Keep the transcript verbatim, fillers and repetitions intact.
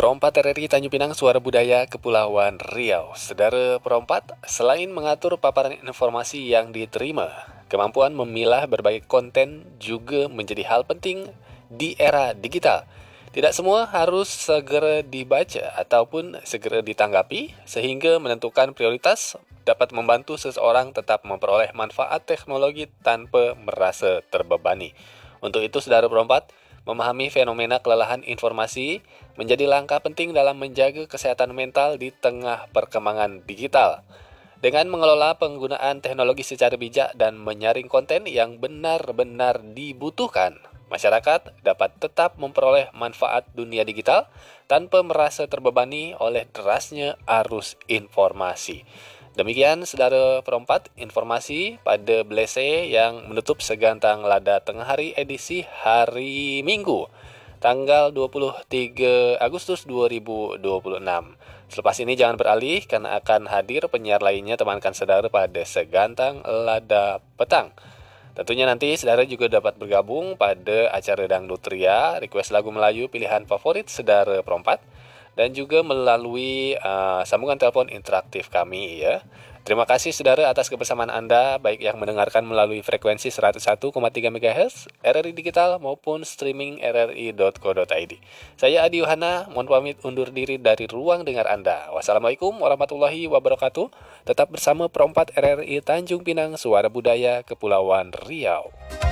Perompat R R I Tanjung Pinang Suara Budaya Kepulauan Riau. Saudara perompat, selain mengatur paparan informasi yang diterima, kemampuan memilah berbagai konten juga menjadi hal penting di era digital. Tidak semua harus segera dibaca ataupun segera ditanggapi, sehingga menentukan prioritas dapat membantu seseorang tetap memperoleh manfaat teknologi tanpa merasa terbebani. Untuk itu, saudara perompat, memahami fenomena kelelahan informasi menjadi langkah penting dalam menjaga kesehatan mental di tengah perkembangan digital. Dengan mengelola penggunaan teknologi secara bijak dan menyaring konten yang benar-benar dibutuhkan, masyarakat dapat tetap memperoleh manfaat dunia digital tanpa merasa terbebani oleh derasnya arus informasi. Demikian, saudara perompat, informasi pada Blese yang menutup segantang lada tengah hari edisi hari Minggu, tanggal dua puluh tiga Agustus dua ribu dua puluh enam. Selepas ini jangan beralih karena akan hadir penyiar lainnya temankan saudara pada segantang lada petang. Tentunya nanti saudara juga dapat bergabung pada acara Dangdut Ria, request lagu Melayu pilihan favorit saudara perompat, dan juga melalui uh, sambungan telepon interaktif kami ya. Terima kasih saudara atas kebersamaan Anda, baik yang mendengarkan melalui frekuensi seratus satu koma tiga megahertz R R I Digital maupun streaming r r i dot co dot i d. Saya Adi Yohana, mohon pamit undur diri dari ruang dengar Anda. Wassalamualaikum warahmatullahi wabarakatuh. Tetap bersama Perompat R R I Tanjung Pinang Suara Budaya Kepulauan Riau.